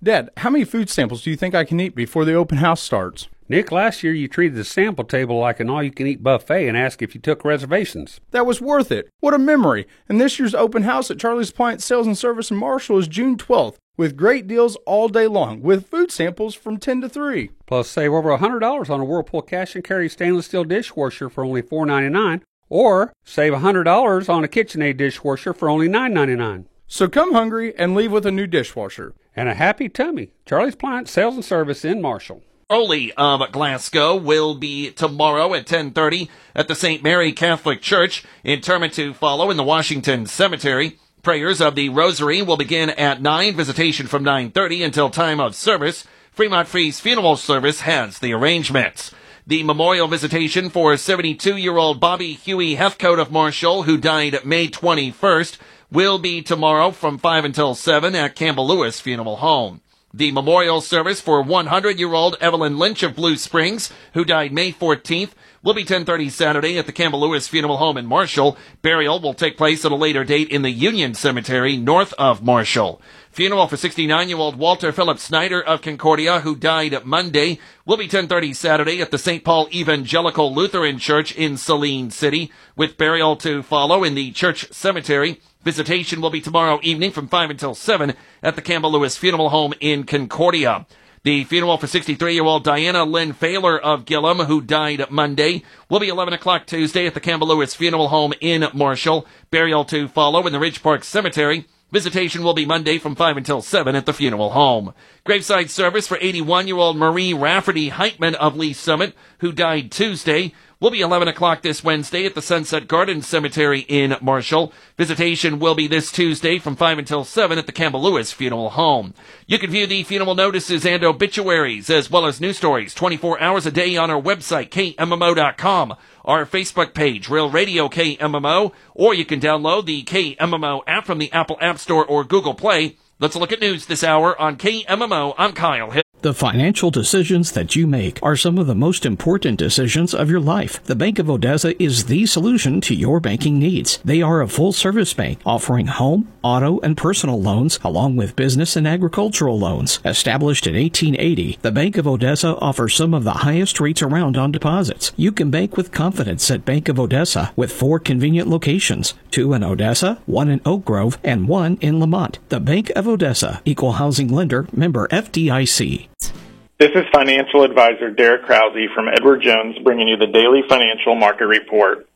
Dad, how many food samples do you think I can eat before the open house starts? Nick, last year you treated the sample table like an all-you-can-eat buffet and asked if you took reservations. That was worth it. What a memory. And this year's open house at Charlie's Appliance Sales and Service in Marshall is June 12th, with great deals all day long, with food samples from 10 to 3. Plus, save over $100 on a Whirlpool cash and carry stainless steel dishwasher for only $4.99, or save $100 on a KitchenAid dishwasher for only $9.99. So come hungry and leave with a new dishwasher. And a happy tummy. Charlie's Appliance Sales and Service in Marshall. Early of Glasgow will be tomorrow at 10:30 at the St. Mary Catholic Church. Interment to follow in the Washington Cemetery. Prayers of the Rosary will begin at 9, visitation from 9:30 until time of service. Fremont Free's funeral service has the arrangements. The memorial visitation for 72-year-old Bobby Huey Heathcote of Marshall, who died May 21st, will be tomorrow from 5 until 7 at Campbell Lewis Funeral Home. The memorial service for 100-year-old Evelyn Lynch of Blue Springs, who died May 14th, will be 10:30 Saturday at the Campbell Lewis Funeral Home in Marshall. Burial will take place at a later date in the Union Cemetery north of Marshall. Funeral for 69-year-old Walter Philip Snyder of Concordia, who died Monday, will be 10:30 Saturday at the St. Paul Evangelical Lutheran Church in Saline City, with burial to follow in the church cemetery. Visitation will be tomorrow evening from 5 until 7 at the Campbell Lewis Funeral Home in Concordia. The funeral for 63-year-old Diana Lynn Failer of Gillum, who died Monday, will be 11 o'clock Tuesday at the Campbell Lewis Funeral Home in Marshall. Burial to follow in the Ridge Park Cemetery. Visitation will be Monday from 5 until 7 at the funeral home. Graveside service for 81-year-old Marie Rafferty Heitman of Lee Summit, who died Tuesday, will be 11 o'clock this Wednesday at the Sunset Garden Cemetery in Marshall. Visitation will be this Tuesday from 5 until 7 at the Campbell Lewis Funeral Home. You can view the funeral notices and obituaries as well as news stories 24 hours a day on our website, KMMO.com, our Facebook page, Real Radio KMMO, or you can download the KMMO app from the Apple App Store or Google Play. Let's look at news this hour on KMMO. I'm Kyle Hill. The financial decisions that you make are some of the most important decisions of your life. The Bank of Odessa is the solution to your banking needs. They are a full-service bank offering home, auto, and personal loans, along with business and agricultural loans. Established in 1880, the Bank of Odessa offers some of the highest rates around on deposits. You can bank with confidence at Bank of Odessa with 4 convenient locations, 2 in Odessa, 1 in Oak Grove, and 1 in Lamont. The Bank of Odessa, Equal Housing Lender, member FDIC. This is financial advisor Derek Krause from Edward Jones bringing you the daily financial market report.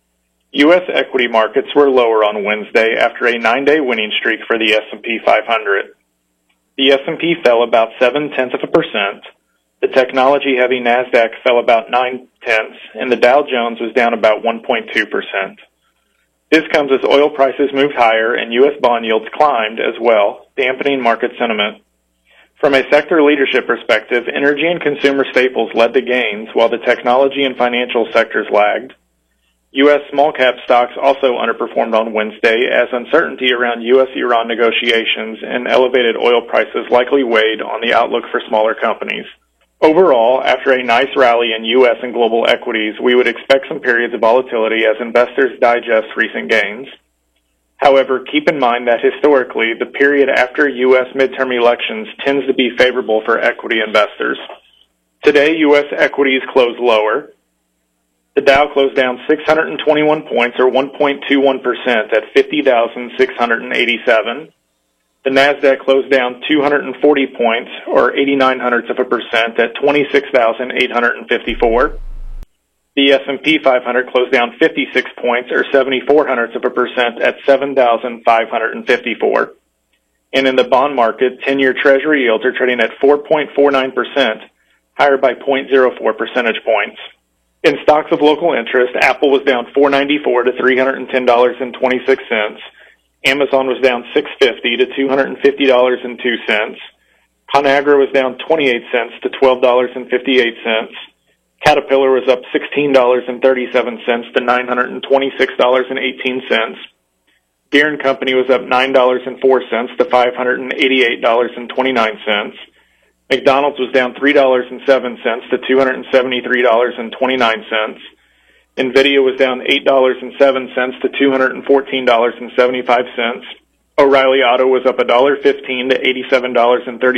U.S. equity markets were lower on Wednesday after a 9-day winning streak for the S&P 500. The S&P fell about 0.7%, the technology-heavy NASDAQ fell about 0.9%, and the Dow Jones was down about 1.2%. This comes as oil prices moved higher and U.S. bond yields climbed as well, dampening market sentiment. From a sector leadership perspective, energy and consumer staples led the gains, while the technology and financial sectors lagged. U.S. small-cap stocks also underperformed on Wednesday as uncertainty around U.S.-Iran negotiations and elevated oil prices likely weighed on the outlook for smaller companies. Overall, after a nice rally in U.S. and global equities, we would expect some periods of volatility as investors digest recent gains. However, keep in mind that historically, the period after U.S. midterm elections tends to be favorable for equity investors. Today, U.S. equities closed lower. The Dow closed down 621 points, or 1.21%, at 50,687. The NASDAQ closed down 240 points, or 0.89%, at 26,854. The S&P 500 closed down 56 points, or 0.74% at 7,554. And in the bond market, 10-year Treasury yields are trading at 4.49%, higher by 0.04 percentage points. In stocks of local interest, Apple was down $4.94 to $310.26. Amazon was down $6.50 to $250.02. Conagra was down 28 cents to $12.58. Caterpillar was up $16.37 to $926.18. Deere & Company was up $9.04 to $588.29. McDonald's was down $3.07 to $273.29. NVIDIA was down $8.07 to $214.75. O'Reilly Auto was up $1.15 to $87.30.